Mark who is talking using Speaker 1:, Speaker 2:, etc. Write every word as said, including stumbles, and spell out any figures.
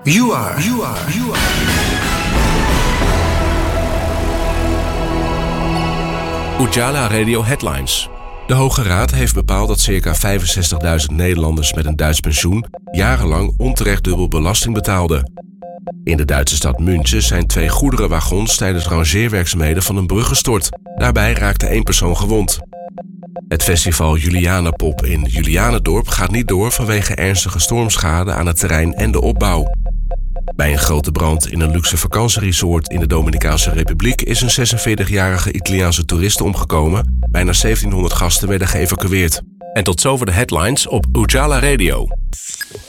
Speaker 1: You are. You are. You are.
Speaker 2: Ujala Radio Headlines. De Hoge Raad heeft bepaald dat circa vijfenzestigduizend Nederlanders met een Duits pensioen jarenlang onterecht dubbel belasting betaalden. In de Duitse stad München zijn twee goederenwagons tijdens rangeerwerkzaamheden van een brug gestort. Daarbij raakte één persoon gewond. Het festival Julianapop in Julianendorp gaat niet door vanwege ernstige stormschade aan het terrein en de opbouw. Bij een grote brand in een luxe vakantieresort in de Dominicaanse Republiek is een zesenveertigjarige Italiaanse toeriste omgekomen. Bijna zeventienhonderd gasten werden geëvacueerd. En tot zover de headlines op Ujala Radio.